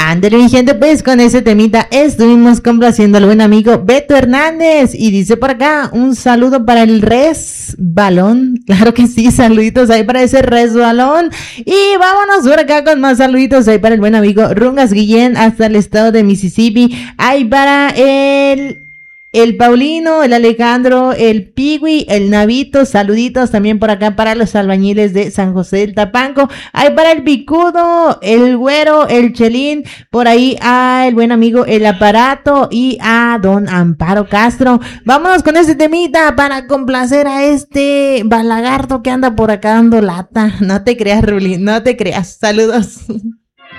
Ándale, mi gente, pues con ese temita estuvimos complaciendo al buen amigo Beto Hernández. Y dice por acá, un saludo para el resbalón. Claro que sí, saluditos ahí para ese resbalón. Y vámonos por acá con más saluditos ahí para el buen amigo Rungas Guillén hasta el estado de Mississippi. Ahí para el Paulino, el Alejandro, el Piwi, el Navito, saluditos también por acá para los albañiles de San José del Tapanco, ahí para el Picudo, el Güero, el Chelín, por ahí a el buen amigo El Aparato y a don Amparo Castro. Vámonos con este temita para complacer a este balagardo que anda por acá dando lata. No te creas, Ruli, no te creas. Saludos.